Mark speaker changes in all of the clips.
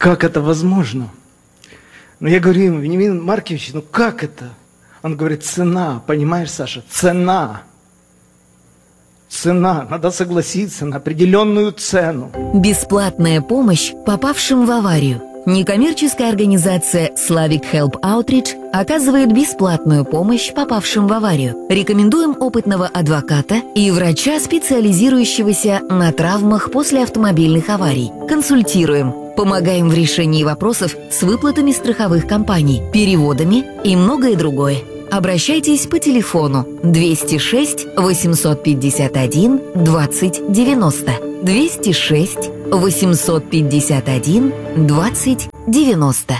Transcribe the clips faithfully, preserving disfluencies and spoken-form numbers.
Speaker 1: как это возможно? Но я говорю ему: Вениамин Маркович, ну как это? Он говорит: цена, понимаешь, Саша, цена. Цена, надо согласиться на определенную цену.
Speaker 2: Бесплатная помощь попавшим в аварию. Некоммерческая организация Slavic Help Outreach оказывает бесплатную помощь попавшим в аварию. Рекомендуем опытного адвоката и врача, специализирующегося на травмах после автомобильных аварий. Консультируем. Помогаем в решении вопросов с выплатами страховых компаний, переводами и многое другое. Обращайтесь по телефону двести шесть восемьсот пятьдесят один двадцать девяносто. двести шесть восемьсот пятьдесят один двадцать девяносто.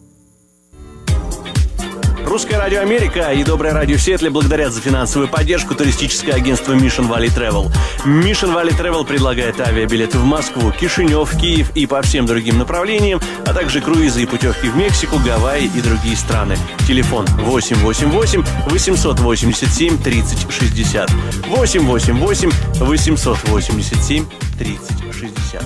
Speaker 3: Русское радио Америка и Доброе радио Сиэтле благодарят за финансовую поддержку туристическое агентство Mission Valley Travel. Mission Valley Travel предлагает авиабилеты в Москву, Кишинев, Киев и по всем другим направлениям, а также круизы и путевки в Мексику, Гавайи и другие страны. Телефон восемь восемь восемь восемьсот восемьдесят семь тридцать шестьдесят. восемь восемь восемь восемьсот восемьдесят семь тридцать шестьдесят.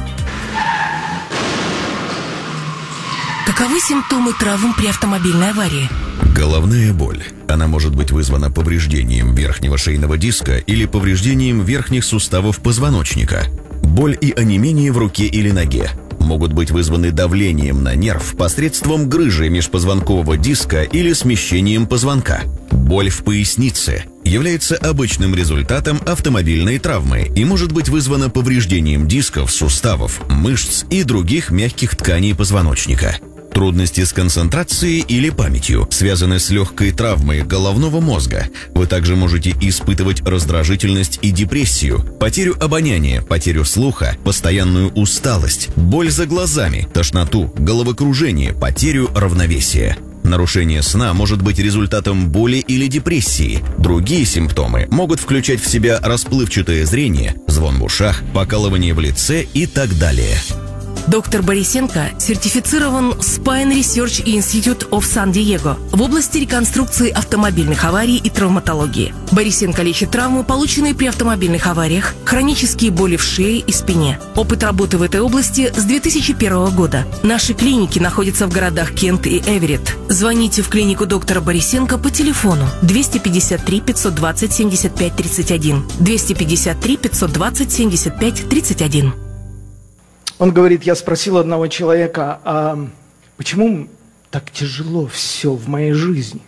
Speaker 4: Каковы симптомы травм при автомобильной аварии?
Speaker 5: Головная боль. Она может быть вызвана повреждением верхнего шейного диска или повреждением верхних суставов позвоночника. Боль и онемение в руке или ноге могут быть вызваны давлением на нерв посредством грыжи межпозвонкового диска или смещением позвонка. Боль в пояснице является обычным результатом автомобильной травмы и может быть вызвана повреждением дисков, суставов, мышц и других мягких тканей позвоночника. Трудности с концентрацией или памятью связаны с легкой травмой головного мозга. Вы также можете испытывать раздражительность и депрессию, потерю обоняния, потерю слуха, постоянную усталость, боль за глазами, тошноту, головокружение, потерю равновесия. Нарушение сна может быть результатом боли или депрессии. Другие симптомы могут включать в себя расплывчатое зрение, звон в ушах, покалывание в лице и так далее.
Speaker 4: Доктор Борисенко сертифицирован Spine Research Institute of San-Diego в области реконструкции автомобильных аварий и травматологии. Борисенко лечит травмы, полученные при автомобильных авариях, хронические боли в шее и спине. Опыт работы в этой области с две тысячи первого года. Наши клиники находятся в городах Кент и Эверетт. Звоните в клинику доктора Борисенко по телефону двести пятьдесят три пятьсот двадцать семьдесят пять тридцать один. двести пятьдесят три пятьсот двадцать семьдесят пять тридцать один.
Speaker 1: Он говорит: я спросил одного человека: а почему так тяжело все в моей жизни?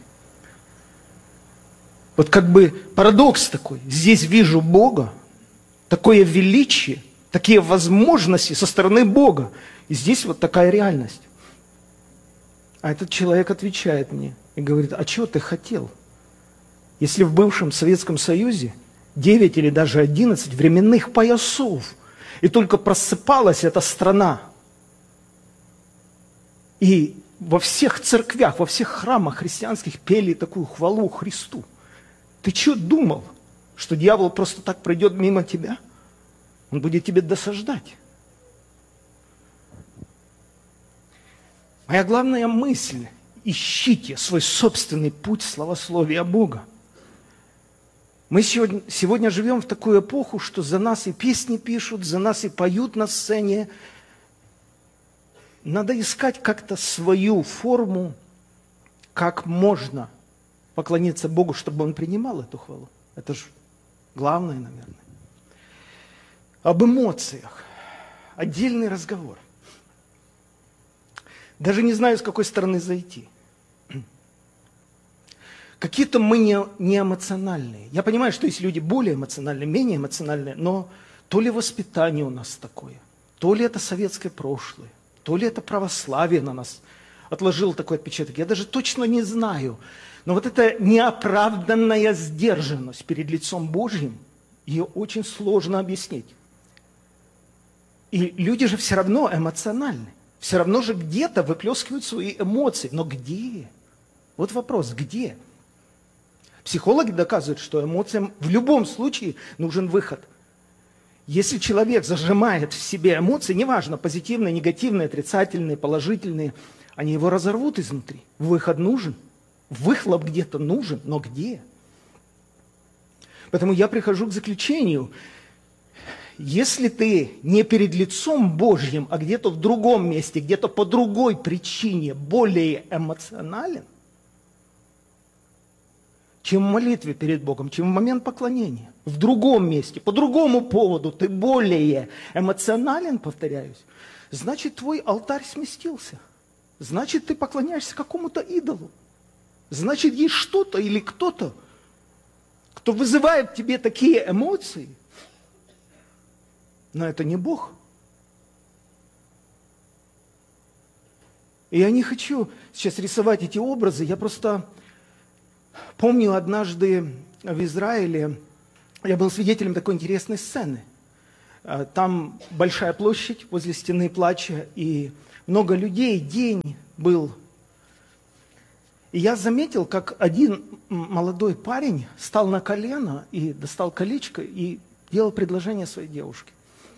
Speaker 1: Вот как бы парадокс такой. Здесь вижу Бога, такое величие, такие возможности со стороны Бога. И здесь вот такая реальность. А этот человек отвечает мне и говорит: а чего ты хотел? Если в бывшем Советском Союзе девять или даже одиннадцать временных поясов, и только просыпалась эта страна. И во всех церквях, во всех храмах христианских пели такую хвалу Христу. Ты что думал, что дьявол просто так пройдет мимо тебя? Он будет тебе досаждать. Моя главная мысль: ищите свой собственный путь славословия Бога. Мы сегодня, сегодня живем в такую эпоху, что за нас и песни пишут, за нас и поют на сцене. Надо искать как-то свою форму, как можно поклониться Богу, чтобы Он принимал эту хвалу. Это же главное, наверное. Об эмоциях. Отдельный разговор. Даже не знаю, с какой стороны зайти. Какие-то мы не, не эмоциональные. Я понимаю, что есть люди более эмоциональные, менее эмоциональные, но то ли воспитание у нас такое, то ли это советское прошлое, то ли это православие на нас отложило такой отпечаток. Я даже точно не знаю. Но вот эта неоправданная сдержанность перед лицом Божьим, ее очень сложно объяснить. И люди же все равно эмоциональны. Все равно же где-то выплескивают свои эмоции. Но где? Вот вопрос, где? Психологи доказывают, что эмоциям в любом случае нужен выход. Если человек зажимает в себе эмоции, неважно, позитивные, негативные, отрицательные, положительные, они его разорвут изнутри. Выход нужен. Выхлоп где-то нужен, но где? Поэтому я прихожу к заключению. если ты не перед лицом Божьим, а где-то в другом месте, где-то по другой причине более эмоционален, чем в молитве перед Богом, чем в момент поклонения, в другом месте, по другому поводу ты более эмоционален, повторяюсь, значит, твой алтарь сместился. Значит, ты поклоняешься какому-то идолу. Значит, есть что-то или кто-то, кто вызывает в тебе такие эмоции, но это не Бог. И я не хочу сейчас рисовать эти образы, я просто помню однажды в Израиле, я был свидетелем такой интересной сцены. Там большая площадь возле стены плача, и много людей, день был. И я заметил, как один молодой парень стал на колено и достал колечко и делал предложение своей девушке.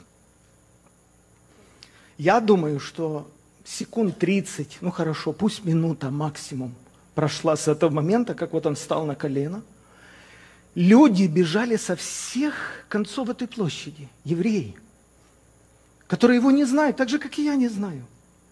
Speaker 1: Я думаю, что секунд тридцать, ну хорошо, пусть минута максимум прошла с этого момента, как вот он встал на колено. Люди бежали со всех концов этой площади, евреи, которые его не знают, так же, как и я не знаю.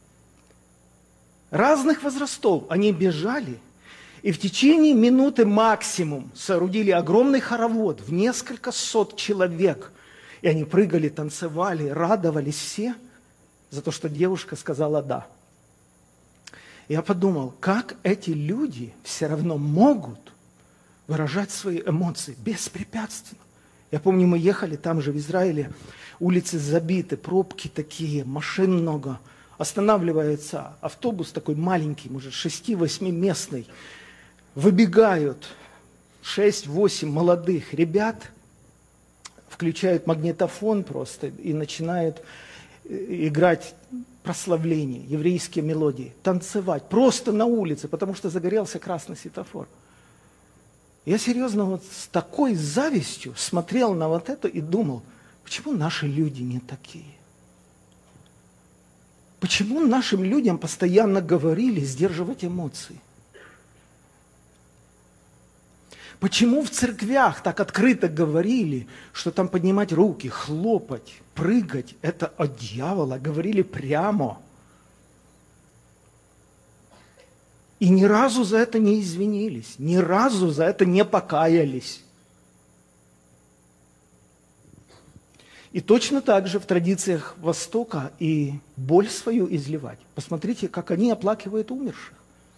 Speaker 1: Разных возрастов они бежали, и в течение минуты максимум соорудили огромный хоровод в несколько сот человек. И они прыгали, танцевали, радовались все за то, что девушка сказала «да». Я подумал, как эти люди все равно могут выражать свои эмоции беспрепятственно. Я помню, мы ехали там же в Израиле, улицы забиты, пробки такие, машин много. Останавливается автобус такой маленький, может, шести-восьмиместный. Выбегают шесть-восемь молодых ребят, включают магнитофон просто и начинают играть прославление, еврейские мелодии, танцевать просто на улице, потому что загорелся красный светофор. Я серьезно вот с такой завистью смотрел на вот это и думал, почему наши люди не такие? Почему нашим людям постоянно говорили сдерживать эмоции? Почему в церквях так открыто говорили, что там поднимать руки, хлопать, прыгать, это от дьявола, говорили прямо. И ни разу за это не извинились, ни разу за это не покаялись. И точно так же в традициях Востока и боль свою изливать. Посмотрите, как они оплакивают умерших.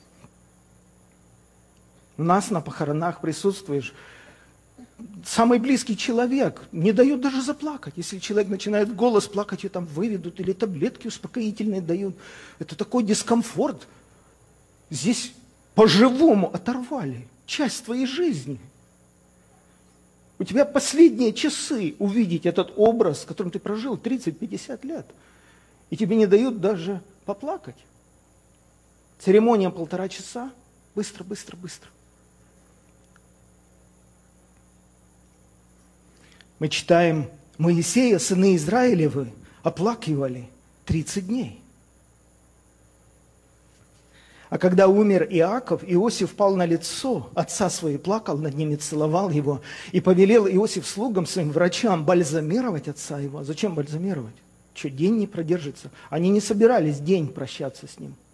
Speaker 1: У нас на похоронах присутствуешь, самый близкий человек не дают даже заплакать. Если человек начинает голос плакать, ее там выведут, или таблетки успокоительные дают. Это такой дискомфорт. Здесь по-живому оторвали часть твоей жизни. У тебя последние часы увидеть этот образ, с которым ты прожил тридцать-пятьдесят лет. И тебе не дают даже поплакать. Церемония полтора часа. Быстро, быстро, быстро. Мы читаем, Моисея, сыны Израилевы, оплакивали тридцать дней. А когда умер Иаков, Иосиф пал на лицо отца своего, плакал над ним и целовал его. И повелел Иосиф слугам своим, врачам, бальзамировать отца его. А зачем бальзамировать? Что, день не продержится? Они не собирались день прощаться с ним.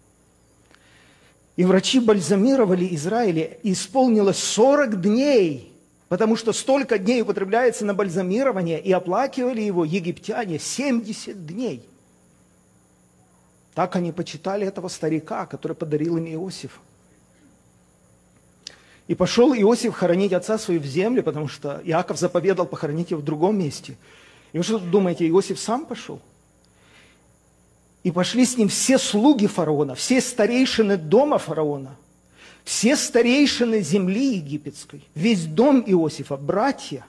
Speaker 1: И врачи бальзамировали Израиля, и исполнилось сорок дней, потому что столько дней употребляется на бальзамирование, и оплакивали его египтяне семьдесят дней. Так они почитали этого старика, который подарил им Иосиф. И пошел Иосиф хоронить отца своего в землю, потому что Иаков заповедал похоронить его в другом месте. И вы что думаете, Иосиф сам пошел? И пошли с ним все слуги фараона, все старейшины дома фараона, все старейшины земли египетской, весь дом Иосифа, братья.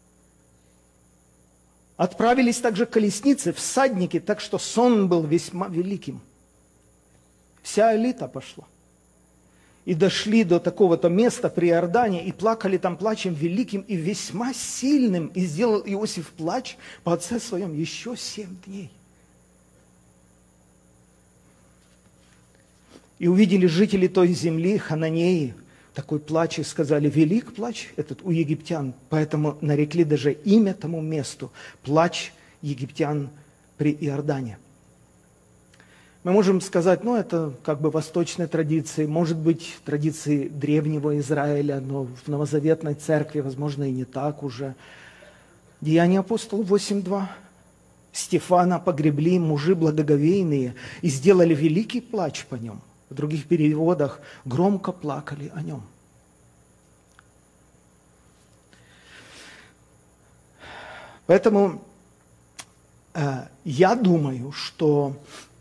Speaker 1: Отправились также колесницы, всадники, так что сон был весьма великим. Вся элита пошла. И дошли до такого-то места при Иордане, и плакали там плачем великим и весьма сильным. И сделал Иосиф плач по отце своем еще семь дней. И увидели жители той земли, хананеи, такой плач, и сказали, велик плач этот у египтян, поэтому нарекли даже имя тому месту, плач египтян при Иордане. Мы можем сказать, ну, это как бы восточная традиция, может быть, традиции древнего Израиля, но в новозаветной церкви, возможно, и не так уже. Деяния апостолов восемь два. Стефана погребли мужи благоговейные и сделали великий плач по нем. В других переводах громко плакали о нем. Поэтому э, я думаю, что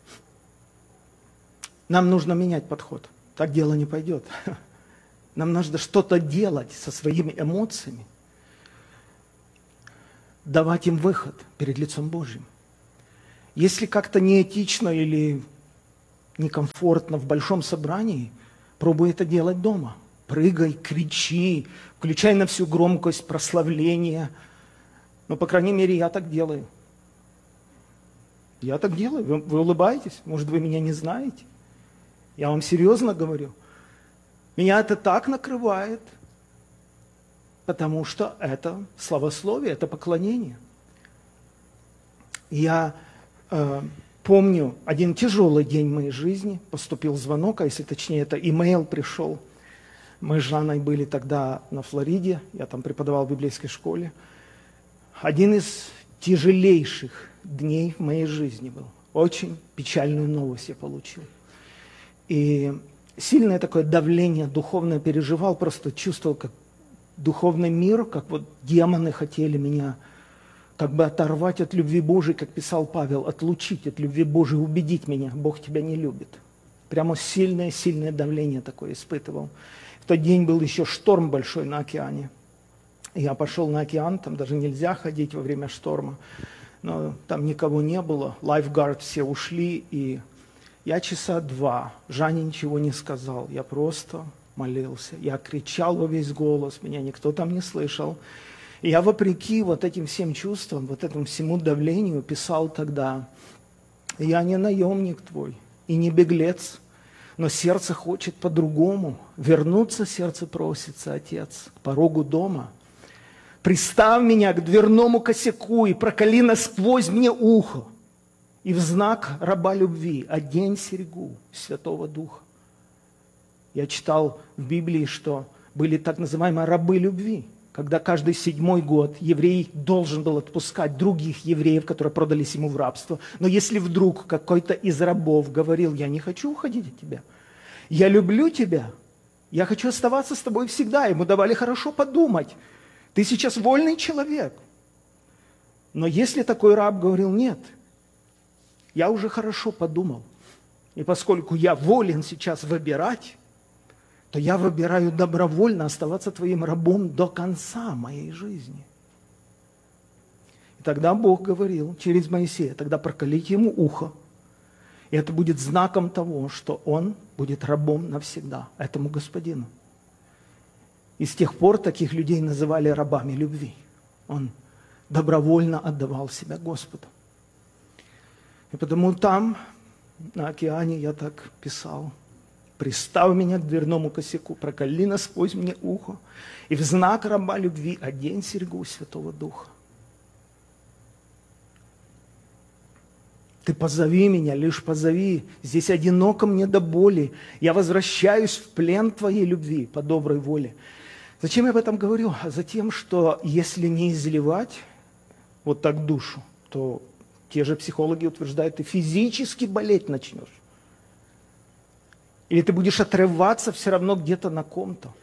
Speaker 1: нам нужно менять подход. Так дело не пойдет. Нам нужно что-то делать со своими эмоциями, давать им выход перед лицом Божьим. Если как-то неэтично или некомфортно в большом собрании, пробуй это делать дома. Прыгай, кричи, включай на всю громкость прославления. Но, по крайней мере, я так делаю. Я так делаю. Вы, вы улыбаетесь? Может, вы меня не знаете? Я вам серьезно говорю. Меня это так накрывает, потому что это славословие, это поклонение. Я э, помню один тяжелый день в моей жизни, поступил звонок, а если точнее, это имейл пришел. Мы с Жанной были тогда на Флориде, я там преподавал в библейской школе. Один из тяжелейших дней в моей жизни был. Очень печальную новость я получил. И сильное такое давление духовное переживал, просто чувствовал, как духовный мир, как вот демоны хотели меня как бы оторвать от любви Божией, как писал Павел, отлучить от любви Божией, убедить меня, Бог тебя не любит. Прямо сильное-сильное давление такое испытывал. В тот день был еще шторм большой на океане. Я пошел на океан, там даже нельзя ходить во время шторма, но там никого не было, лайфгард все ушли, и я часа два, Жанне ничего не сказал, я просто молился. Я кричал во весь голос, меня никто там не слышал. И я вопреки вот этим всем чувствам, вот этому всему давлению писал тогда, я не наемник твой и не беглец, но сердце хочет по-другому. Вернуться сердце просится, Отец, к порогу дома. Приставь меня к дверному косяку и проколи насквозь мне ухо. И в знак раба любви одень серьгу Святого Духа. Я читал в Библии, что были так называемые рабы любви, когда каждый седьмой год еврей должен был отпускать других евреев, которые продались ему в рабство. Но если вдруг какой-то из рабов говорил, я не хочу уходить от тебя, я люблю тебя, я хочу оставаться с тобой всегда, ему давали хорошо подумать, ты сейчас вольный человек. Но если такой раб говорил, нет, я уже хорошо подумал, и поскольку я волен сейчас выбирать, то я выбираю добровольно оставаться твоим рабом до конца моей жизни. И тогда Бог говорил через Моисея, тогда проколите ему ухо, и это будет знаком того, что он будет рабом навсегда этому господину. И с тех пор таких людей называли рабами любви. Он добровольно отдавал себя Господу. И потому там, на океане, я так писал, приставь меня к дверному косяку, проколи насквозь мне ухо, и в знак раба любви одень серьгу Святого Духа. Ты позови меня, лишь позови, здесь одиноко мне до боли, я возвращаюсь в плен твоей любви по доброй воле. Зачем я об этом говорю? А затем, что если не изливать вот так душу, то те же психологи утверждают, ты физически болеть начнешь. Или ты будешь отрываться все равно где-то на ком-то.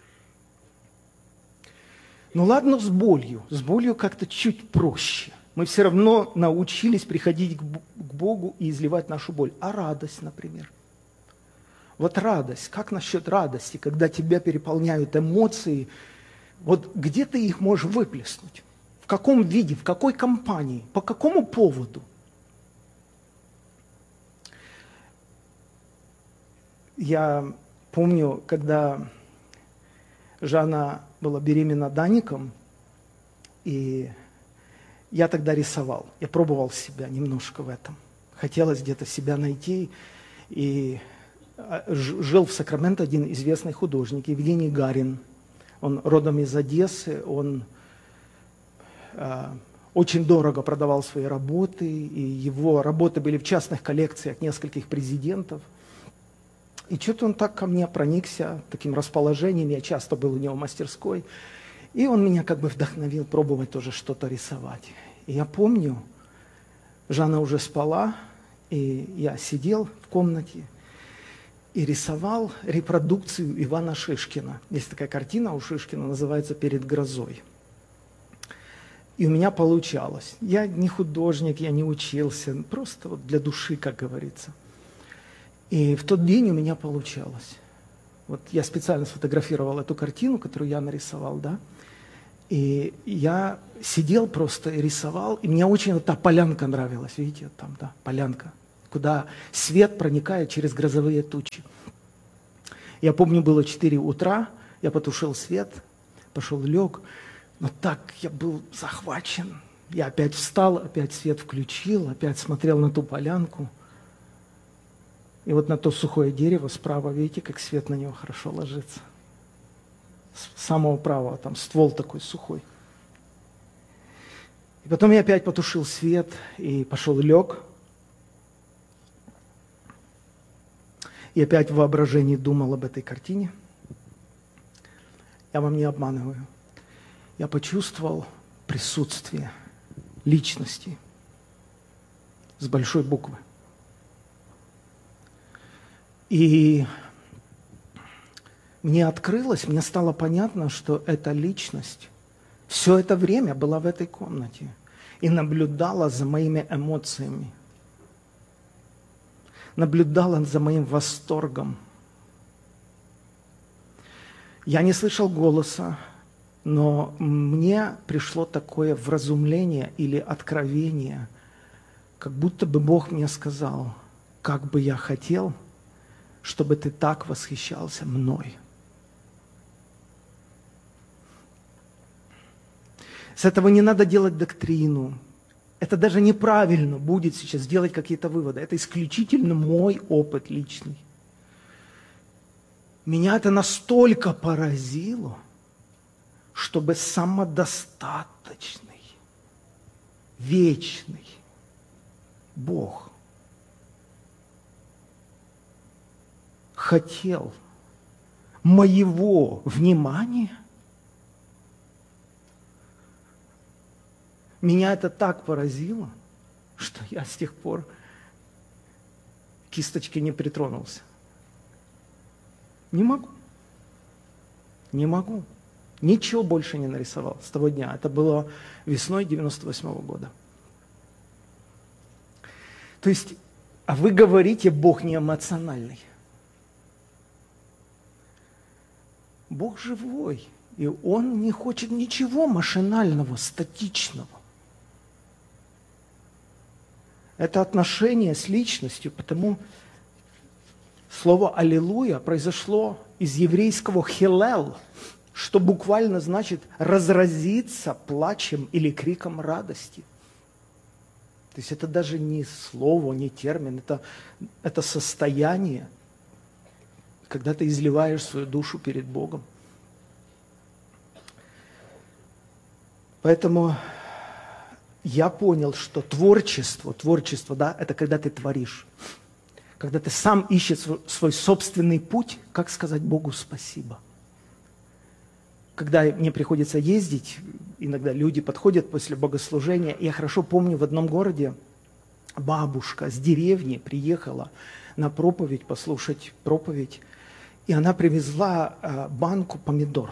Speaker 1: Ну ладно, с болью. С болью как-то чуть проще. Мы все равно научились приходить к Богу и изливать нашу боль. А радость, например. Вот радость. Как насчет радости, когда тебя переполняют эмоции? Вот где ты их можешь выплеснуть? В каком виде, в какой компании, по какому поводу? Я помню, когда Жанна была беременна Даником, и я тогда рисовал. Я пробовал себя немножко в этом. Хотелось где-то себя найти. И жил в Сакраменто один известный художник, Евгений Гарин. Он родом из Одессы, он э, очень дорого продавал свои работы, и его работы были в частных коллекциях нескольких президентов. И что-то он так ко мне проникся, таким расположением, я часто был у него в мастерской, и он меня как бы вдохновил пробовать тоже что-то рисовать. И я помню, Жанна уже спала, и я сидел в комнате и рисовал репродукцию Ивана Шишкина. Есть такая картина у Шишкина, называется «Перед грозой». И у меня получалось. Я не художник, я не учился, просто вот для души, как говорится. И в тот день у меня получалось. Вот я специально сфотографировал эту картину, которую я нарисовал, да. И я сидел просто и рисовал, и мне очень вот та полянка нравилась, видите, там, да, полянка, куда свет проникает через грозовые тучи. Я помню, было четыре утра, я потушил свет, пошел лег, но так я был захвачен. Я опять встал, опять свет включил, опять смотрел на ту полянку. И вот на то сухое дерево справа, видите, как свет на него хорошо ложится. С самого правого, там ствол такой сухой. И потом я опять потушил свет и пошел лег. И опять в воображении думал об этой картине. Я вам не обманываю. Я почувствовал присутствие личности с большой буквы. И мне открылось, мне стало понятно, что эта личность все это время была в этой комнате и наблюдала за моими эмоциями, наблюдала за моим восторгом. Я не слышал голоса, но мне пришло такое вразумление или откровение, как будто бы Бог мне сказал, как бы я хотел, чтобы ты так восхищался мной. С этого не надо делать доктрину. Это даже неправильно будет сейчас делать какие-то выводы. Это исключительно мой опыт личный. Меня это настолько поразило, чтобы самодостаточный, вечный Бог хотел моего внимания. Меня это так поразило, что я с тех пор к кисточке не притронулся. Не могу. Не могу. Ничего больше не нарисовал с того дня. Это было весной девяносто восьмого года. То есть, а вы говорите, Бог не эмоциональный. Бог живой, и Он не хочет ничего машинального, статичного. Это отношение с личностью, потому слово «аллилуйя» произошло из еврейского «хилел», что буквально значит «разразиться плачем или криком радости». То есть это даже не слово, не термин, это, это состояние, когда ты изливаешь свою душу перед Богом. Поэтому я понял, что творчество, творчество, да, это когда ты творишь. Когда ты сам ищешь свой, свой собственный путь, как сказать Богу спасибо. Когда мне приходится ездить, иногда люди подходят после богослужения, я хорошо помню, в одном городе бабушка с деревни приехала на проповедь, послушать проповедь, и она привезла э, банку помидор.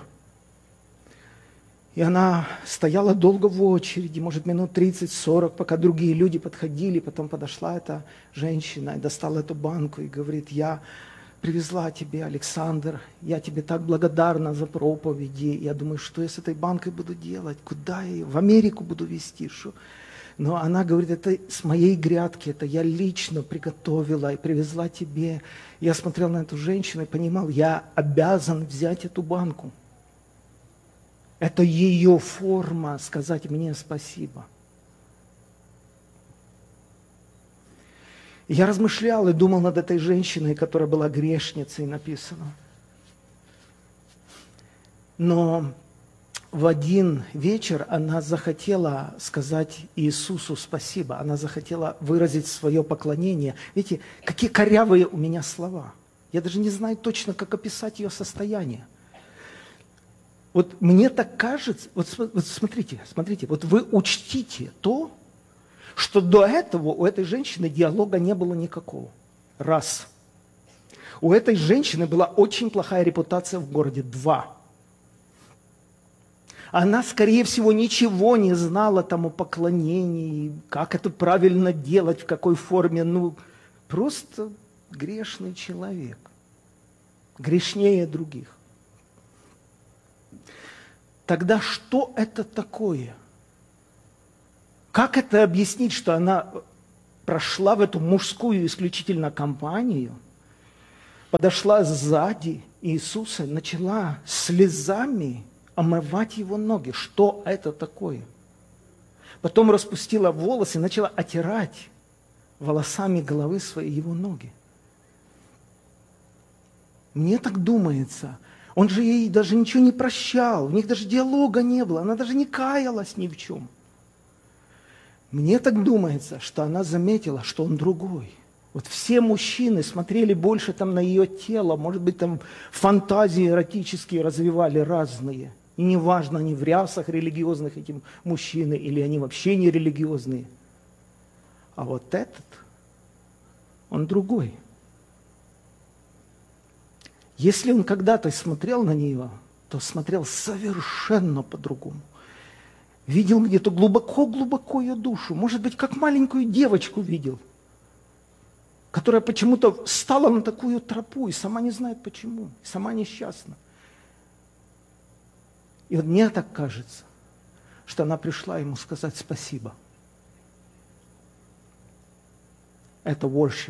Speaker 1: И она стояла долго в очереди, может, минут тридцать-сорок, пока другие люди подходили. Потом подошла эта женщина и достала эту банку и говорит: я привезла тебе, Александр, я тебе так благодарна за проповеди. Я думаю, что я с этой банкой буду делать? Куда я ее? В Америку буду везти? Что? Но она говорит: это с моей грядки, это я лично приготовила и привезла тебе. Я смотрел на эту женщину и понимал, я обязан взять эту банку. Это ее форма сказать мне спасибо. И я размышлял и думал над этой женщиной, которая была грешницей, написано. Но в один вечер она захотела сказать Иисусу спасибо. Она захотела выразить свое поклонение. Видите, какие корявые у меня слова. Я даже не знаю точно, как описать ее состояние. Вот мне так кажется, вот, вот смотрите, смотрите, вот вы учтите то, что до этого у этой женщины диалога не было никакого. Раз. У этой женщины была очень плохая репутация в городе. Два. Она, скорее всего, ничего не знала там о поклонении, как это правильно делать, в какой форме. Ну, просто грешный человек. Грешнее других. Тогда что это такое? Как это объяснить, что она прошла в эту мужскую исключительно компанию, подошла сзади Иисуса, начала слезами омывать его ноги? Что это такое? Потом распустила волосы и начала отирать волосами головы своей его ноги. Мне так думается, он же ей даже ничего не прощал, у них даже диалога не было, она даже не каялась ни в чем. Мне так думается, что она заметила, что он другой. Вот все мужчины смотрели больше там на ее тело, может быть, там фантазии эротические развивали разные. И неважно, они в рясах религиозных, эти мужчины, или они вообще не религиозные. А вот этот, он другой. Если он когда-то смотрел на нее, то смотрел совершенно по-другому. Видел где-то глубоко-глубоко ее душу. Может быть, как маленькую девочку видел, которая почему-то стала на такую тропу и сама не знает почему, сама несчастна. И вот мне так кажется, что она пришла ему сказать спасибо. Это worship.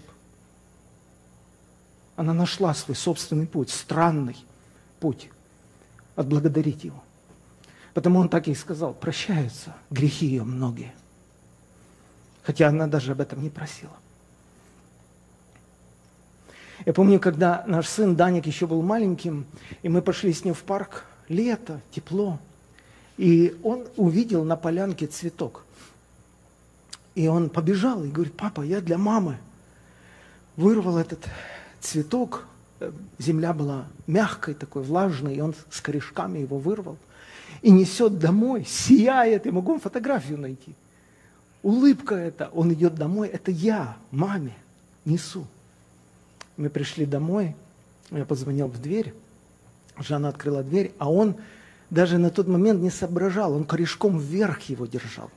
Speaker 1: Она нашла свой собственный путь, странный путь, отблагодарить его. Потому он так и сказал, прощаются грехи ее многие. Хотя она даже об этом не просила. Я помню, когда наш сын Даник еще был маленьким, и мы пошли с ним в парк, лето, тепло, и он увидел на полянке цветок. И он побежал и говорит, папа, я для мамы вырвал этот цветок, земля была мягкой такой, влажной, и он с корешками его вырвал. И несет домой, сияет, я могу вам фотографию найти. Улыбка эта, он идет домой, это я, маме, несу. Мы пришли домой, я позвонил в дверь, Жанна открыла дверь, а он даже на тот момент не соображал, он корешком вверх его держал.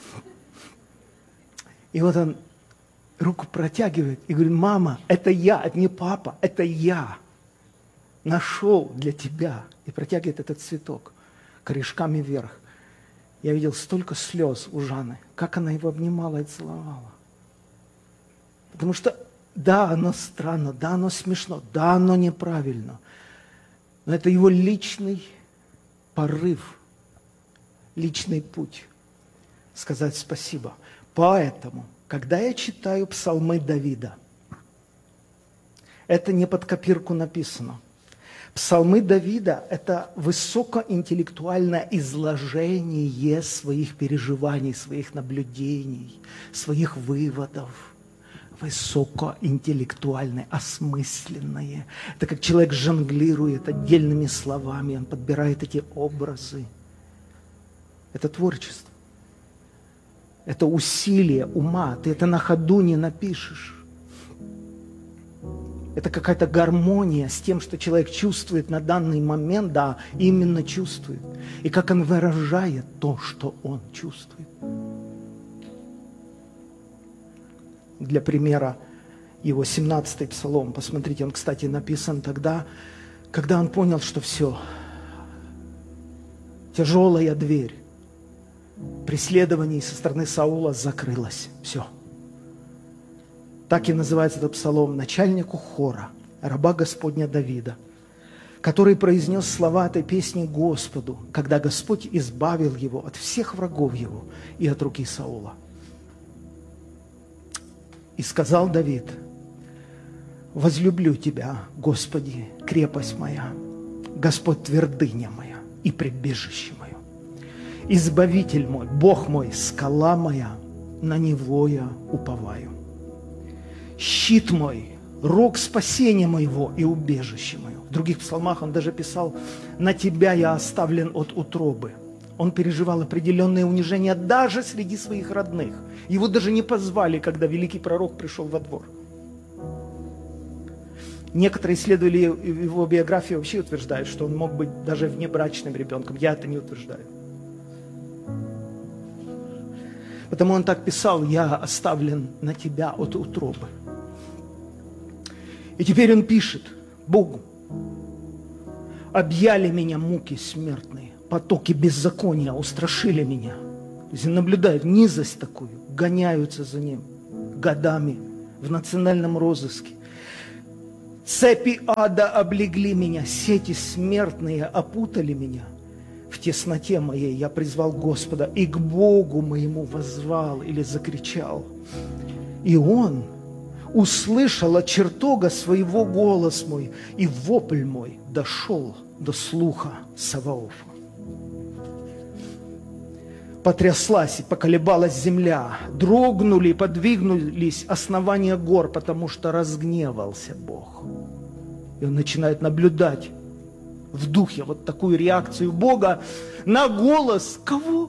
Speaker 1: И вот он руку протягивает и говорит, мама, это я, это не папа, это я нашел для тебя. И протягивает этот цветок корешками вверх. Я видел столько слез у Жанны, как она его обнимала и целовала. Потому что, да, оно странно, да, оно смешно, да, оно неправильно. Но это его личный порыв, личный путь сказать спасибо. Поэтому, когда я читаю псалмы Давида, это не под копирку написано. Псалмы Давида – это высокоинтеллектуальное изложение своих переживаний, своих наблюдений, своих выводов. Высокоинтеллектуальное, осмысленное. Это как человек жонглирует отдельными словами, он подбирает эти образы. Это творчество. Это усилие ума. Ты это на ходу не напишешь. Это какая-то гармония с тем, что человек чувствует на данный момент, да, именно чувствует. И как он выражает то, что он чувствует. Для примера, его семнадцатый псалом, посмотрите, он, кстати, написан тогда, когда он понял, что все, тяжелая дверь преследований со стороны Саула закрылась. Все. Так и называется этот псалом начальнику хора, раба Господня Давида, который произнес слова этой песни Господу, когда Господь избавил его от всех врагов его и от руки Саула. И сказал Давид: возлюблю Тебя, Господи, крепость моя, Господь твердыня моя и прибежище мое, Избавитель мой, Бог мой, скала моя, на Него я уповаю. Щит мой, рог спасения моего и убежище мое. В других псалмах он даже писал: на Тебя я оставлен от утробы. Он переживал определенные унижения даже среди своих родных. Его даже не позвали, когда великий пророк пришел во двор. Некоторые исследователи его биографии вообще утверждают, что он мог быть даже внебрачным ребенком. Я это не утверждаю. Потому он так писал: я оставлен на Тебя от утробы. И теперь он пишет Богу: объяли меня муки смертные, потоки беззакония устрашили меня. То есть он наблюдает низость такую, гоняются за ним годами в национальном розыске. Цепи ада облегли меня, сети смертные опутали меня. В тесноте моей я призвал Господа и к Богу моему воззвал или закричал. И Он услышал от чертога своего голос мой, и вопль мой дошел до слуха Саваофа. Потряслась и поколебалась земля, дрогнули и подвигнулись основания гор, потому что разгневался Бог. И он начинает наблюдать в духе вот такую реакцию Бога на голос кого?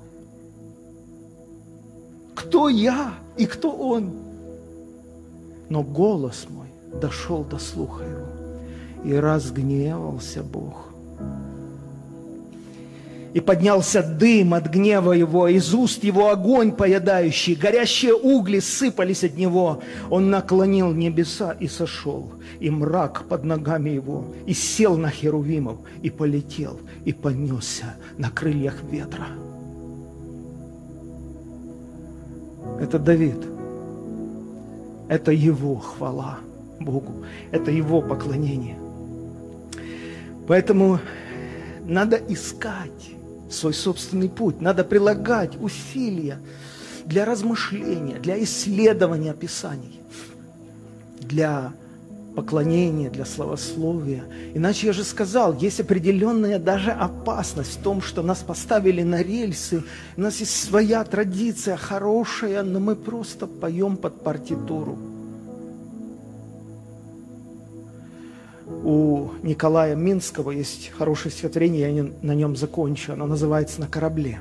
Speaker 1: Кто я и кто Он? Но голос мой дошел до слуха его, и разгневался Бог. И поднялся дым от гнева его, из уст его огонь поедающий, горящие угли сыпались от него. Он наклонил небеса и сошел, и мрак под ногами его, и сел на херувимов, и полетел, и понесся на крыльях ветра. Это Давид. Это его хвала Богу, это его поклонение. Поэтому надо искать свой собственный путь, надо прилагать усилия для размышления, для исследования Писаний, для поклонения, для славословия. Иначе я же сказал, есть определенная даже опасность в том, что нас поставили на рельсы, у нас есть своя традиция хорошая, но мы просто поем под партитуру. У Николая Минского есть хорошее стихотворение, я на нем закончу, оно называется «На корабле».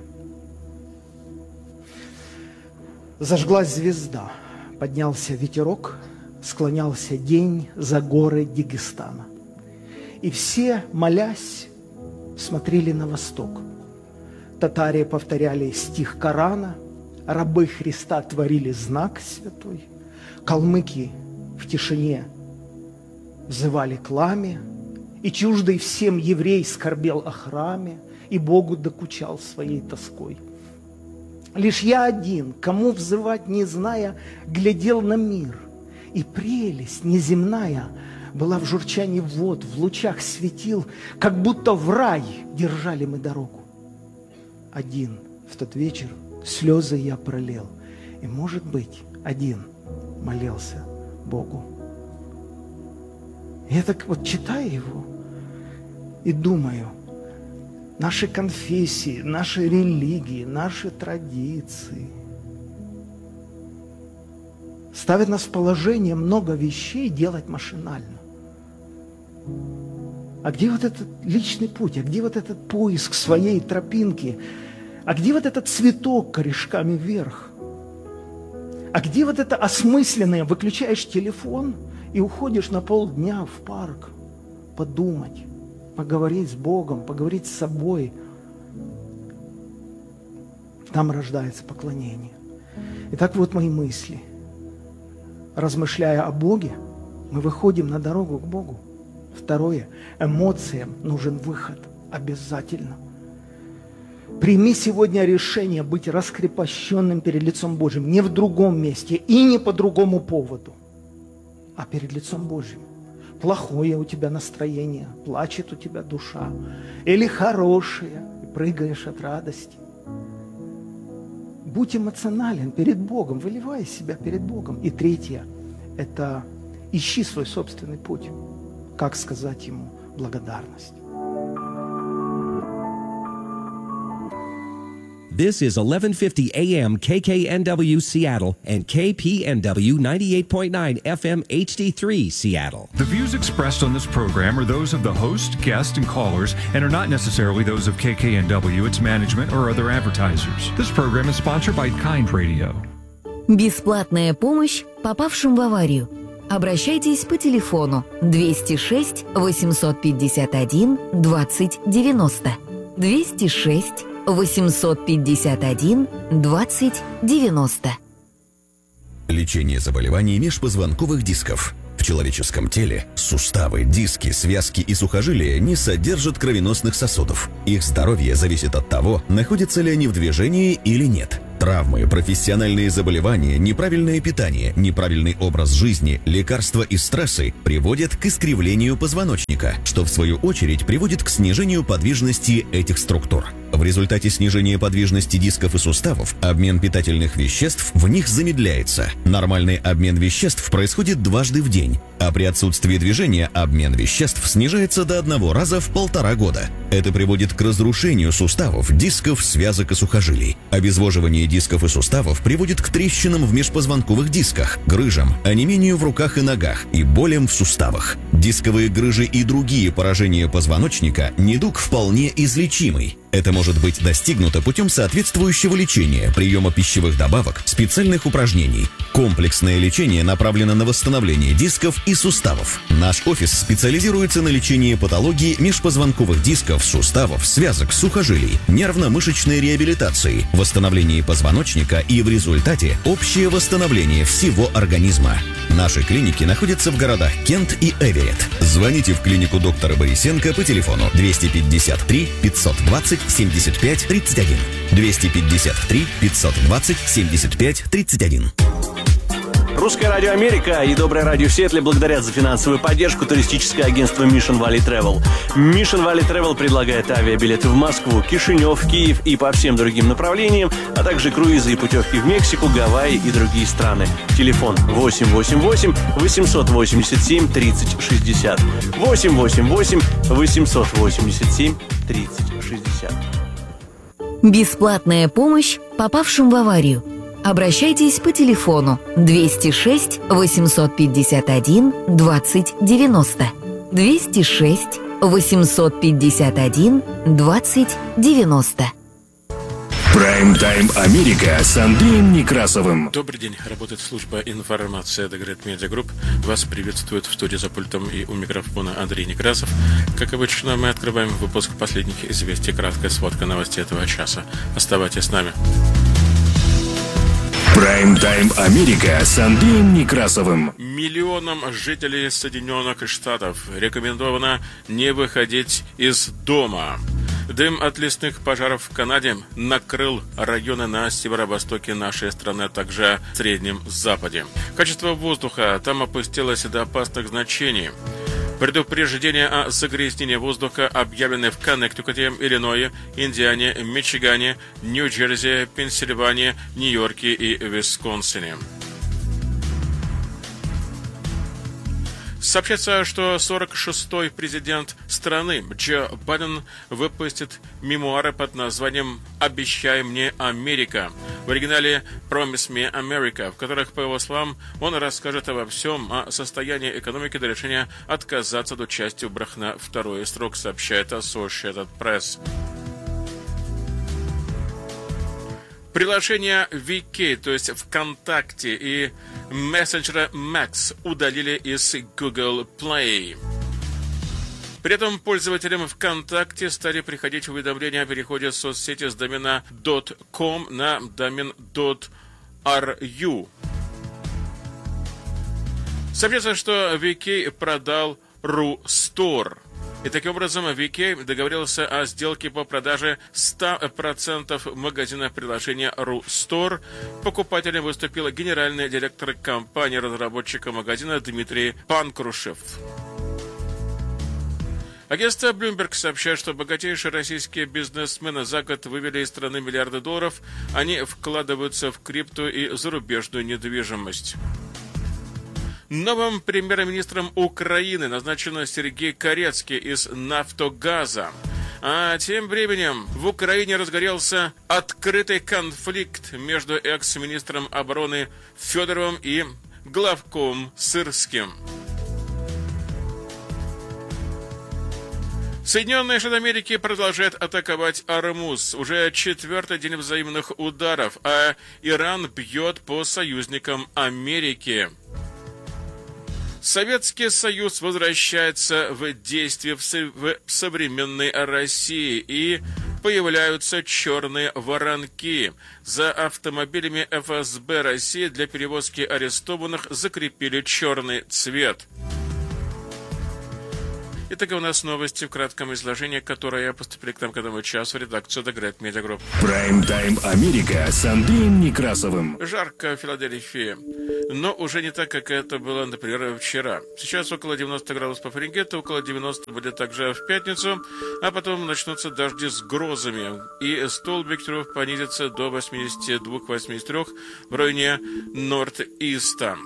Speaker 1: Зажглась звезда, поднялся ветерок, склонялся день за горы Дагестана. И все, молясь, смотрели на восток. Татари повторяли стих Корана, рабы Христа творили знак святой, калмыки в тишине взывали к ламе, и чуждый всем еврей скорбел о храме, и Богу докучал своей тоской. Лишь я один, кому взывать не зная, глядел на мир, и прелесть неземная была в журчании вод, в лучах светил, как будто в рай держали мы дорогу. Один в тот вечер слезы я пролил, и, может быть, один молился Богу. Я так вот читаю его и думаю, наши конфессии, наши религии, наши традиции ставят нас в положение много вещей делать машинально. А где вот этот личный путь? А где вот этот поиск своей тропинки? А где вот этот цветок корешками вверх? А где вот это осмысленное? Выключаешь телефон и уходишь на полдня в парк подумать, поговорить с Богом, поговорить с собой. Там рождается поклонение. Итак, вот мои мысли. Размышляя о Боге, мы выходим на дорогу к Богу. Второе. Эмоциям нужен выход. Обязательно. Прими сегодня решение быть раскрепощенным перед лицом Божьим. Не в другом месте и не по другому поводу, а перед лицом Божьим. Плохое у тебя настроение, плачет у тебя душа. Или хорошее, и прыгаешь от радости. Будь эмоционален перед Богом, выливай себя перед Богом. И третье. это ищи свой собственный путь. Как сказать ему благодарность?
Speaker 6: This is eleven fifty A M K K N W Seattle and K P N W ninety-eight point nine F M H D three Seattle.
Speaker 7: The views expressed on this program are those of the host, guests, and callers and are not necessarily those of K K N W, its management, or other advertisers. This program is sponsored by Kind Radio.
Speaker 2: Бесплатная помощь попавшим в аварию. Обращайтесь по телефону двести шесть восемьсот пятьдесят один двадцать девяносто. двести шесть восемьсот пятьдесят один двадцать девяносто.
Speaker 5: Лечение заболеваний межпозвонковых дисков. В человеческом теле суставы, диски, связки и сухожилия не содержат кровеносных сосудов. Их здоровье зависит от того, находятся ли они в движении или нет. Травмы, профессиональные заболевания, неправильное питание, неправильный образ жизни, лекарства и стрессы приводят к искривлению позвоночника, что в свою очередь приводит к снижению подвижности этих структур. В результате снижения подвижности дисков и суставов обмен питательных веществ в них замедляется. Нормальный обмен веществ происходит дважды в день, а при отсутствии движения обмен веществ снижается до одного раза в полтора года. Это приводит к разрушению суставов, дисков, связок и сухожилий. Обезвоживание дисков и суставов приводит к трещинам в межпозвонковых дисках, грыжам, онемению в руках и ногах и болям в суставах. Дисковые грыжи и другие поражения позвоночника – недуг вполне излечимый. Это может быть достигнуто путем соответствующего лечения, приема пищевых добавок, специальных упражнений. Комплексное лечение направлено на восстановление дисков и суставов. Наш офис специализируется на лечении патологии межпозвонковых дисков, суставов, связок, сухожилий, нервно-мышечной реабилитации, восстановлении позвоночника и в результате общее восстановление всего организма. Наши клиники находятся в городах Кент и Эверетт. Звоните в клинику доктора Борисенко по телефону двести пятьдесят три пятьсот двадцать семьдесят пять тридцать один. двести пятьдесят три пятьсот двадцать семьдесят пять тридцать один.
Speaker 3: Русское радио Америка и Доброе радио Сиэтле благодарят за финансовую поддержку туристическое агентство Mission Valley Travel. Mission Valley Travel предлагает авиабилеты в Москву, Кишинев, Киев и по всем другим направлениям, а также круизы и путевки в Мексику, Гавайи и другие страны. Телефон восемь восемь восемь восемьсот восемьдесят семь тридцать шестьдесят. восемь восемь восемь восемьсот восемьдесят семь тридцать шестьдесят.
Speaker 2: Бесплатная помощь попавшим в аварию. Обращайтесь по телефону двести шесть восемьсот пятьдесят один двадцать девяносто. двести шесть восемьсот пятьдесят один двадцать девяносто.
Speaker 8: Прайм-тайм Америка с Андреем Некрасовым.
Speaker 9: Добрый день. Работает служба информации The Great Media Group. Вас приветствует в студии за пультом и у микрофона Андрей Некрасов. Как обычно, мы открываем выпуск последних известий. Краткая сводка новостей этого часа. Оставайтесь с нами.
Speaker 8: Прайм-тайм Америка с Андреем Некрасовым.
Speaker 9: Миллионам жителей Соединенных Штатов рекомендовано не выходить из дома. Дым от лесных пожаров в Канаде накрыл районы на северо-востоке нашей страны, а также в Среднем Западе. Качество воздуха там опустилось до опасных значений. Предупреждения о загрязнении воздуха объявлены в Коннектикуте, Иллинойсе, Индиане, Мичигане, Нью-Джерси, Пенсильвании, Нью-Йорке и Висконсине. Сообщается, что сорок шестой президент страны Джо Байден выпустит мемуары под названием «Обещай мне, Америка», в оригинале «Promise me, America», в которых, по его словам, он расскажет обо всем о состоянии экономики до решения отказаться от участия в выборах на второй срок, сообщает Associated Press. Приложения ви кей, то есть ВКонтакте, и мессенджера Max удалили из Google Play. При этом пользователям ВКонтакте стали приходить уведомления о переходе соцсети с домена .com на домен .ru. Сообщается, что ви кей продал RuStore. И таким образом ви кей договорился о сделке по продаже ста процентов магазина приложения RuStore. Покупателем выступил генеральный директор компании-разработчика магазина Дмитрий Панкрушев. Агентство Bloomberg сообщает, что богатейшие российские бизнесмены за год вывели из страны миллиарды долларов. Они вкладываются в крипту и зарубежную недвижимость. Новым премьер-министром Украины назначен Сергей Корецкий из «Нафтогаза». А тем временем в Украине разгорелся открытый конфликт между экс-министром обороны Федоровым и главком Сырским. Соединенные Штаты Америки продолжают атаковать Ормуз. Уже четвертый день взаимных ударов, а Иран бьет по союзникам Америки. Советский Союз возвращается в действие в современной России, и появляются черные воронки. За автомобилями эф эс бэ России для перевозки арестованных закрепили черный цвет. Итак, у нас новости в кратком изложении, которые поступили к нам к этому часу в редакцию The Great Media Group.
Speaker 8: Прайм-тайм Америка с Андреем Некрасовым.
Speaker 9: Жарко в Филадельфии, но уже не так, как это было, например, вчера. Сейчас около девяносто градусов по Фаренгейту, около девяноста будет также в пятницу, а потом начнутся дожди с грозами, и столбик ветров понизится до восьмидесяти двух — восьмидесяти трёх в районе Норт-Иста.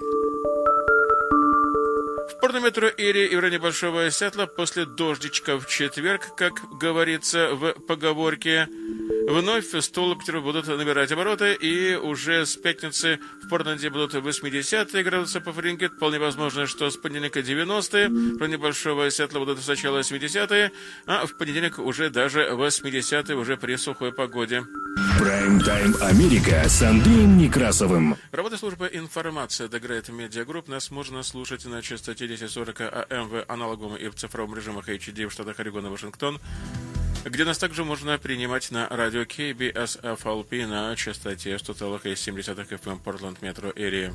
Speaker 9: В портном метро Эри и в районе Большого Сиэтла после дождичка в четверг, как говорится в поговорке, вновь столбики будут набирать обороты, и уже с пятницы в Портленде будут восьмидесятые градусы по Фаренгейту. Вполне возможно, что с понедельника девяностые, в районе Большого Сиэтла будут сначала восьмидесятые, а в понедельник уже даже восьмидесятые уже при сухой погоде.
Speaker 8: Прайм-тайм Америка с Андреем Некрасовым.
Speaker 9: Работа службы информации The Great Media Group. Нас можно слушать на частоте десять сорок АМ в аналоговом и в цифровом режимах эйч ди в штатах Орегон и Вашингтон, где нас также можно принимать на радио кей би эс эф эл пи на частоте сто целых семь десятых эф эм Портленд Метро Эри.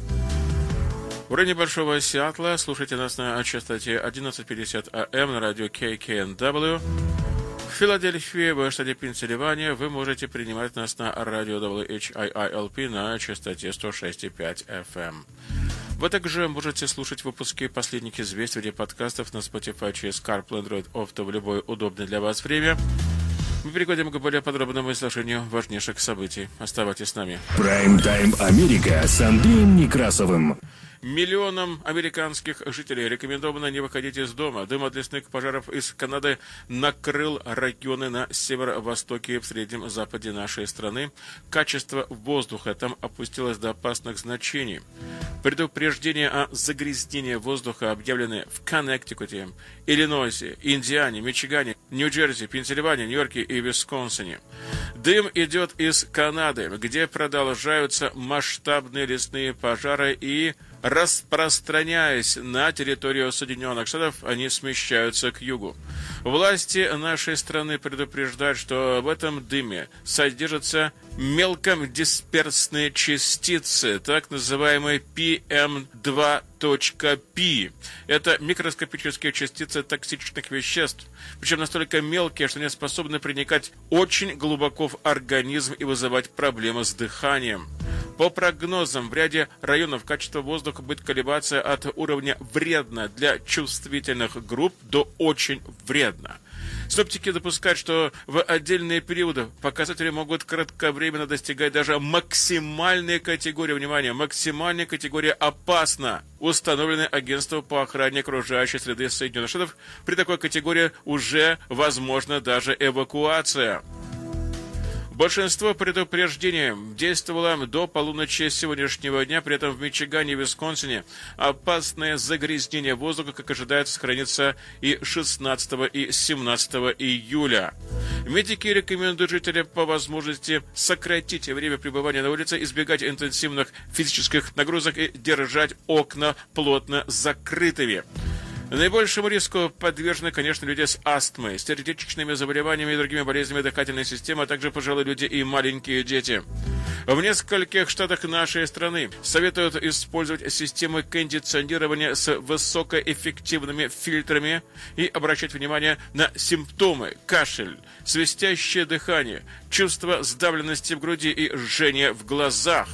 Speaker 9: В районе Большого Сиэтла слушайте нас на частоте одиннадцать пятьдесят АМ на радио кей кей эн дабл ю. В Филадельфии, в штате Пенсильвания, вы можете принимать нас на радио дабл ю эйч ай ай эл пи на частоте сто шесть и пять эф эм. Вы также можете слушать выпуски последних известий в виде подкастов на Spotify через CarPlay, Android Auto в любое удобное для вас время. Мы переходим к более подробному изложению важнейших событий. Оставайтесь с нами.
Speaker 8: Прайм-тайм Америка с Андреем Некрасовым.
Speaker 9: Миллионам американских жителей рекомендовано не выходить из дома. Дым от лесных пожаров из Канады накрыл районы на северо-востоке и в среднем западе нашей страны. Качество воздуха там опустилось до опасных значений. Предупреждения о загрязнении воздуха объявлены в Коннектикуте, Иллинойсе, Индиане, Мичигане, Нью-Джерси, Пенсильвании, Нью-Йорке и Висконсине. Дым идет из Канады, где продолжаются масштабные лесные пожары, и, распространяясь на территорию Соединенных Штатов, они смещаются к югу. Власти нашей страны предупреждают, что в этом дыме содержатся мелкодисперсные частицы, так называемые пи эм два точка пи. Это микроскопические частицы токсичных веществ, причем настолько мелкие, что они способны проникать очень глубоко в организм и вызывать проблемы с дыханием. По прогнозам, в ряде районов качество воздуха будет колебаться от уровня «вредно» для чувствительных групп до «очень вредно». Синоптики допускают, что в отдельные периоды показатели могут кратковременно достигать даже максимальной категории, внимания, максимальной категории «опасно», установленной Агентством по охране окружающей среды Соединенных Штатов. При такой категории уже возможна даже эвакуация. Большинство предупреждений действовало до полуночи сегодняшнего дня, при этом в Мичигане и Висконсине опасное загрязнение воздуха, как ожидается, сохранится и шестнадцатого и семнадцатого июля. Медики рекомендуют жителям по возможности сократить время пребывания на улице, избегать интенсивных физических нагрузок и держать окна плотно закрытыми. Наибольшему риску подвержены, конечно, люди с астмой, с сердечными заболеваниями и другими болезнями дыхательной системы, а также пожилые люди и маленькие дети. В нескольких штатах нашей страны советуют использовать системы кондиционирования с высокоэффективными фильтрами и обращать внимание на симптомы: кашель, свистящее дыхание, чувство сдавленности в груди и жжение в глазах.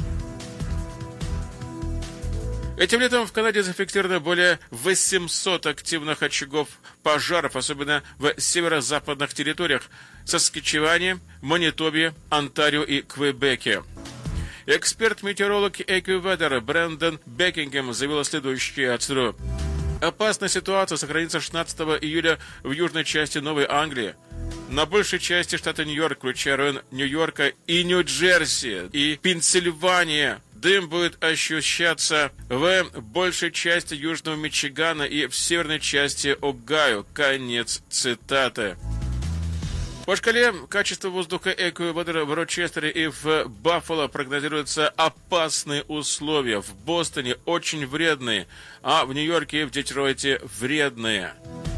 Speaker 9: Этим летом в Канаде зафиксировано более восьмисот активных очагов пожаров, особенно в северо-западных территориях Саскатчеване, Манитобе, Онтарио и Квебеке. Эксперт-метеоролог AccuWeather Брэндон Бекингем заявил следующее: цитирую: «Опасная ситуация сохранится шестнадцатого июля в южной части Новой Англии, на большей части штата Нью-Йорк, включая район Нью-Йорка и Нью-Джерси и Пенсильвания. Дым будет ощущаться в большей части Южного Мичигана и в северной части Огайо». Конец цитаты. По шкале качества воздуха AccuWeather в Рочестере и в Баффало прогнозируются опасные условия. В Бостоне очень вредные, а в Нью-Йорке и в Детройте вредные.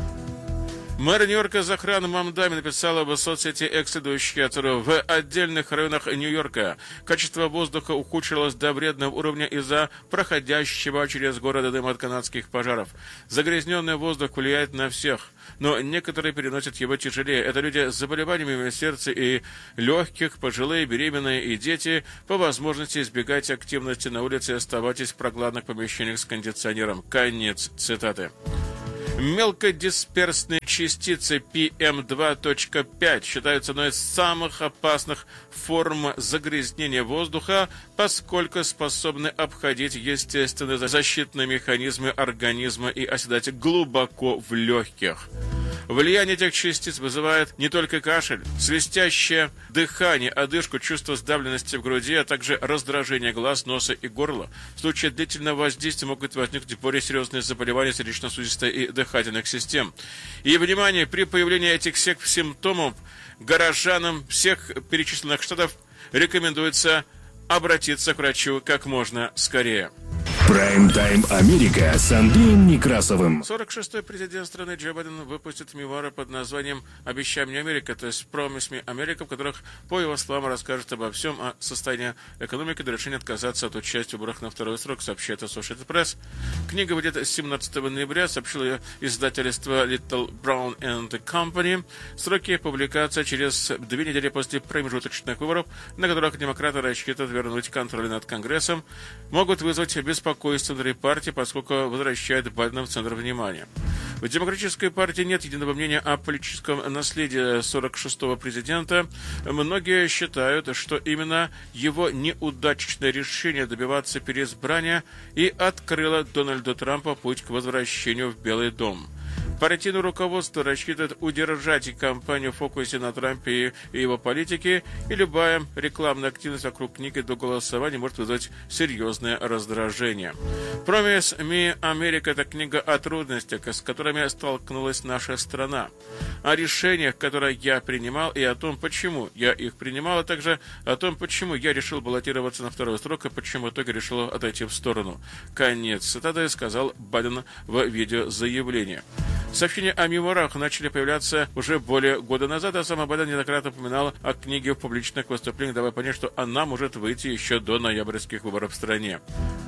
Speaker 9: Мэр Нью-Йорка Захран Мамдами написала в соцсети X следующее: в отдельных районах Нью-Йорка качество воздуха ухудшилось до вредного уровня из-за проходящего через город дыма от канадских пожаров. Загрязненный воздух влияет на всех, но некоторые переносят его тяжелее. Это люди с заболеваниями сердца и легких, пожилые, беременные и дети. По возможности избегайте активности на улице и оставайтесь в прохладных помещениях с кондиционером. Конец цитаты. Мелкодисперсные частицы пи эм два точка пять считаются одной из самых опасных форм загрязнения воздуха, поскольку способны обходить естественные защитные механизмы организма и оседать глубоко в легких. Влияние этих частиц вызывает не только кашель, свистящее дыхание, одышку, чувство сдавленности в груди, а также раздражение глаз, носа и горла. В случае длительного воздействия могут возникнуть более серьезные заболевания сердечно-сосудистой и дыхательных систем. И, внимание, при появлении этих всех симптомов горожанам всех перечисленных штатов рекомендуется обратиться к врачу как можно скорее.
Speaker 8: Прайм-тайм Америка с Андреем Некрасовым.
Speaker 9: сорок шестой президент страны Джо Байден выпустит мемуары под названием «Обещай мне Америка», то есть «Promise me America», в которых, по его словам, расскажет обо всем о состоянии экономики до решения отказаться от участия в выборах на второй срок, сообщает Associated Press. Книга выйдет семнадцатого ноября, сообщило ее издательство Little Brown and Company. Сроки публикации через две недели после промежуточных выборов, на которых демократы рассчитывают вернуть контроль над Конгрессом, могут вызвать беспокойство внутри партии, поскольку возвращает Байдена в центр внимания. В Демократической партии нет единого мнения о политическом наследии сорок шестого президента. Многие считают, что именно его неудачное решение добиваться переизбрания и открыло Дональду Трампу путь к возвращению в Белый дом. Партийное руководство рассчитывает удержать кампанию в фокусе на Трампе и его политике, и любая рекламная активность вокруг книги до голосования может вызвать серьезное раздражение. «Promise me America» — это книга о трудностях, с которыми столкнулась наша страна, о решениях, которые я принимал, и о том, почему я их принимал, а также о том, почему я решил баллотироваться на второй срок и почему в итоге решил отойти в сторону. Конец цитаты, сказал Байден в видеозаявлении. Сообщения о мемуарах начали появляться уже более года назад, а сам Байден неоднократно упоминал о книге в публичных выступлениях, давая понять, что она может выйти еще до ноябрьских выборов в стране.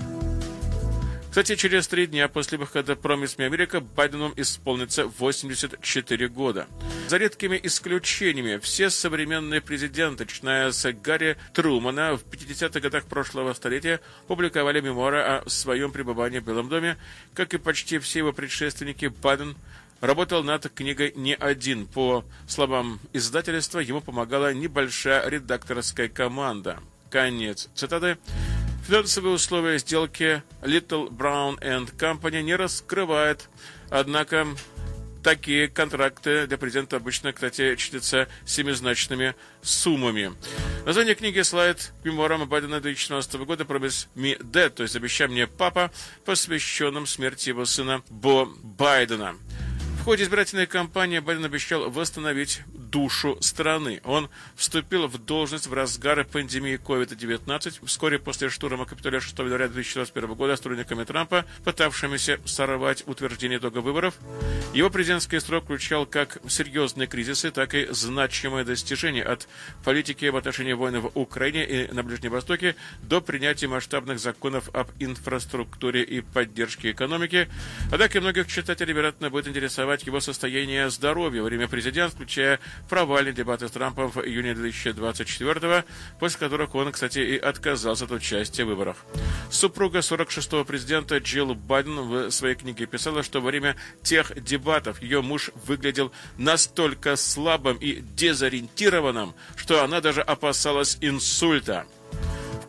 Speaker 9: Кстати, через три дня после выхода «Promise me America» Байдену исполнится восемьдесят четыре года. За редкими исключениями, все современные президенты, начиная с Гарри Трумана в пятидесятых годах прошлого столетия, публиковали мемуары о своем пребывании в Белом доме. Как и почти все его предшественники, Байден работал над книгой не один. По словам издательства, ему помогала небольшая редакторская команда. Конец цитаты. Финансовые условия сделки Little Brown and Company не раскрывает, однако такие контракты для президента обычно, кстати, чтятся семизначными суммами. Название книги слайд к мемуарам Байдена две тысячи шестнадцатого года «Promise me Dad», то есть «Обещай мне папа», посвященным смерти его сына Бо Байдена. В ходе избирательной кампании Байден обещал восстановить душу страны. Он вступил в должность в разгар пандемии ковид девятнадцать, вскоре после штурма Капитолия шестого января две тысячи двадцать первого года сторонниками Трампа, пытавшимися сорвать утверждение итога выборов. Его президентский срок включал как серьезные кризисы, так и значимые достижения от политики в отношении войны в Украине и на Ближнем Востоке до принятия масштабных законов об инфраструктуре и поддержке экономики. Однако многих читателей, вероятно, будет интересовать его состояние здоровья во время президентства, включая провальные дебаты с Трампом в июне две тысячи двадцать четвёртого, после которых он, кстати, и отказался от участия в выборах. Супруга сорок шестого президента Джилл Байден в своей книге писала, что во время тех дебатов ее муж выглядел настолько слабым и дезориентированным, что она даже опасалась инсульта. В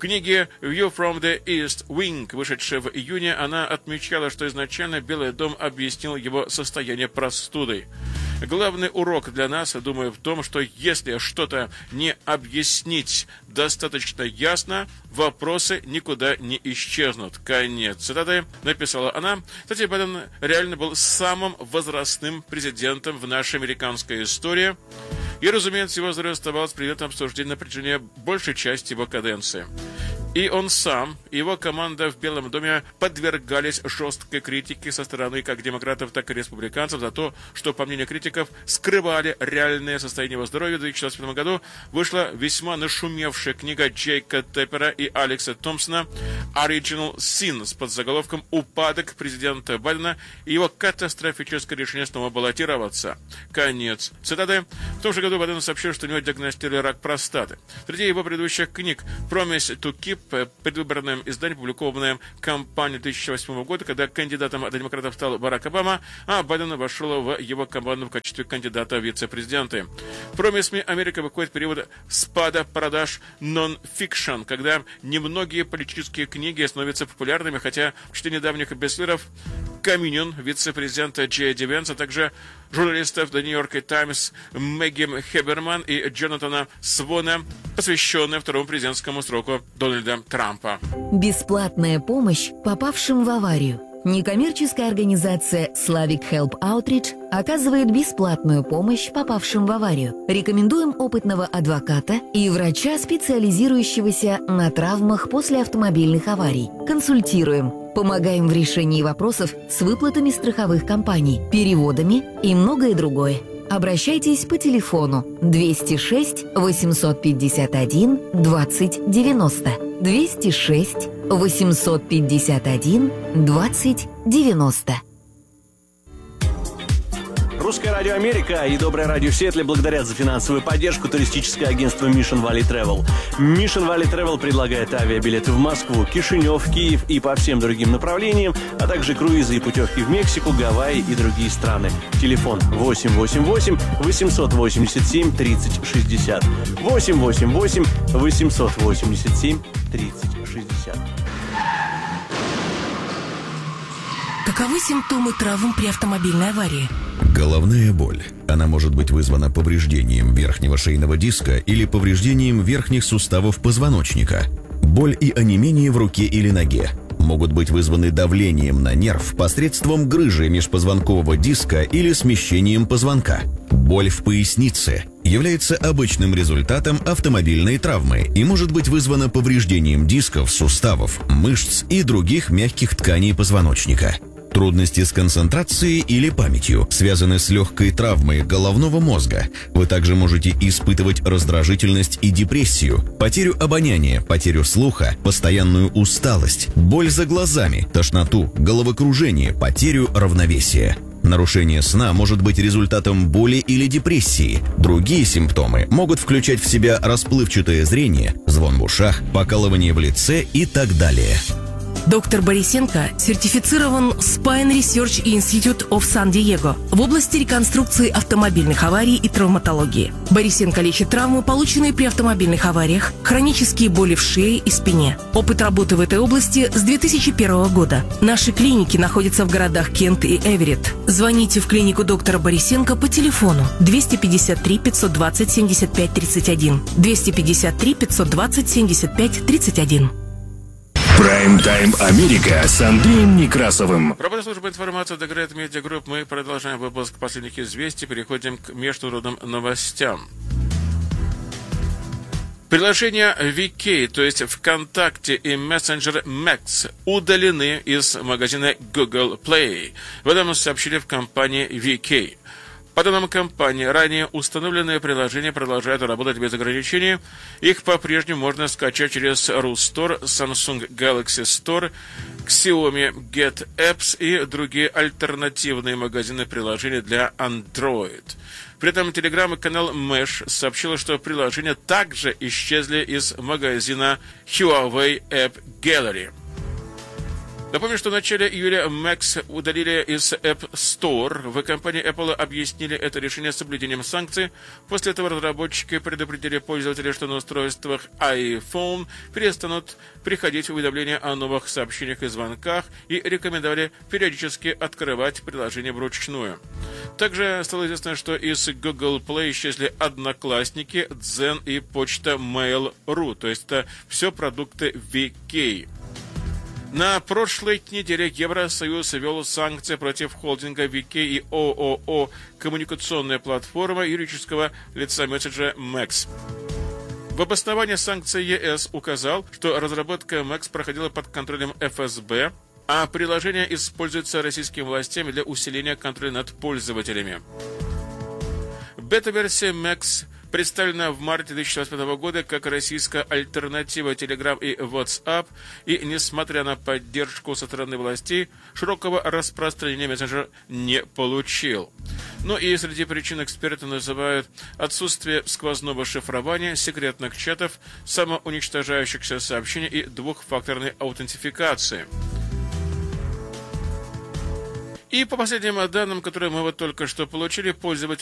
Speaker 9: книге «View from the East Wing», вышедшей в июне, она отмечала, что изначально Белый дом объяснил его состояние простудой. Главный урок для нас, думаю, в том, что если что-то не объяснить достаточно ясно, вопросы никуда не исчезнут. Конец цитаты, написала она. Кстати, Байден реально был самым возрастным президентом в нашей американской истории. И, разумеется, его здоровье оставалось предметом обсуждения на протяжении большей части его каденции. И он сам, и его команда в Белом доме подвергались жесткой критике со стороны как демократов, так и республиканцев за то, что, по мнению критиков, скрывали реальное состояние его здоровья. В две тысячи двадцать пятом году вышла весьма нашумевшая книга Джейка Теппера и Алекса Томпсона «Original Sin» с подзаголовком «Упадок президента Байдена и его катастрофическое решение снова баллотироваться». Конец цитаты. В том же году Байден сообщил, что у него диагностировали рак простаты. Среди его предыдущих книг «Promise to Keep», предвыборное издание, опубликованное в кампании две тысячи восьмого года, когда кандидатом от демократов стал Барак Обама, а Байден вошел в его команду в качестве кандидата в вице-президенты. «Promise Me» Америка выходит в период спада продаж нон-фикшн, когда немногие политические книги становятся популярными, хотя в числе недавних бестселлеров «Комьюнион» вице-президента Джей Ди Венса, а также журналистов The New York Times Мэгги Хеберман и Джонатана Свона, посвященные второму президентскому сроку Дональда Трампа.
Speaker 2: Бесплатная помощь попавшим в аварию. Некоммерческая организация Slavic Help Outreach оказывает бесплатную помощь попавшим в аварию. Рекомендуем опытного адвоката и врача, специализирующегося на травмах после автомобильных аварий. Консультируем. Помогаем в решении вопросов с выплатами страховых компаний, переводами и многое другое. Обращайтесь по телефону двести шесть восемьсот пятьдесят один двадцать девяносто. двести шесть восемьсот пятьдесят один двадцать девяносто.
Speaker 3: Русское радио Америка и Доброе радио Сиэтле благодарят за финансовую поддержку туристическое агентство Mission Valley Travel. Mission Valley Travel предлагает авиабилеты в Москву, Кишинев, Киев и по всем другим направлениям, а также круизы и путевки в Мексику, Гавайи и другие страны. Телефон восемь восемь восемь восемьсот восемьдесят семь тридцать шестьдесят. восемь восемь восемь восемьсот восемьдесят семь тридцать шестьдесят.
Speaker 4: Каковы симптомы травм при автомобильной аварии?
Speaker 5: Головная боль. Она может быть вызвана повреждением верхнего шейного диска или повреждением верхних суставов позвоночника. Боль и онемение в руке или ноге могут быть вызваны давлением на нерв посредством грыжи межпозвонкового диска или смещением позвонка. Боль в пояснице является обычным результатом автомобильной травмы и может быть вызвана повреждением дисков, суставов, мышц и других мягких тканей позвоночника. Трудности с концентрацией или памятью связаны с легкой травмой головного мозга. Вы также можете испытывать раздражительность и депрессию, потерю обоняния, потерю слуха, постоянную усталость, боль за глазами, тошноту, головокружение, потерю равновесия. Нарушение сна может быть результатом боли или депрессии. Другие симптомы могут включать в себя расплывчатое зрение, звон в ушах, покалывание в лице и так далее.
Speaker 4: Доктор Борисенко сертифицирован Spine Research Institute of San-Diego в области реконструкции автомобильных аварий и травматологии. Борисенко лечит травмы, полученные при автомобильных авариях, хронические боли в шее и спине. Опыт работы в этой области с две тысячи первого года. Наши клиники находятся в городах Кент и Эверетт. Звоните в клинику доктора Борисенко по телефону двести пятьдесят три пятьсот двадцать семьдесят пять тридцать один, двести пятьдесят три пятьсот двадцать семьдесят пять тридцать один.
Speaker 8: Прайм-тайм Америка с Андреем Некрасовым.
Speaker 9: Работа службы информации The Great Media Group. Мы продолжаем выпуск последних известий. Переходим к международным новостям. Приложения ви кей, то есть ВКонтакте и мессенджер Max, удалены из магазина Google Play. В этом сообщили в компании ви кей. По данным компании, ранее установленные приложения продолжают работать без ограничений. Их по-прежнему можно скачать через Рустор, Samsung Galaxy Store, Xiaomi Get Apps и другие альтернативные магазины приложений для Android. При этом телеграм-канал Mesh сообщил, что приложения также исчезли из магазина Huawei App Gallery. Напомню, что в начале июля Macs удалили из App Store. В компании Apple объяснили это решение соблюдением санкций. После этого разработчики предупредили пользователей, что на устройствах iPhone перестанут приходить уведомления о новых сообщениях и звонках, и рекомендовали периодически открывать приложение вручную. Также стало известно, что из Google Play исчезли Одноклассники, Дзен и почта Mail.ru, то есть это все продукты ви кей. На прошлой неделе Евросоюз ввел санкции против холдинга ви кей и ООО «Коммуникационная платформа» юридического лица месседжа Macs. В обосновании санкций ЕС указал, что разработка Macs проходила под контролем эф эс бэ, а приложение используется российскими властями для усиления контроля над пользователями. Бета-версия Macs представлена в марте две тысячи двадцать пятого года как российская альтернатива Telegram и WhatsApp, и, несмотря на поддержку со стороны властей, широкого распространения мессенджер не получил. Ну и среди причин эксперты называют отсутствие сквозного шифрования, секретных чатов, самоуничтожающихся сообщений и двухфакторной аутентификации. И по последним данным, которые мы вот только что получили, пользователи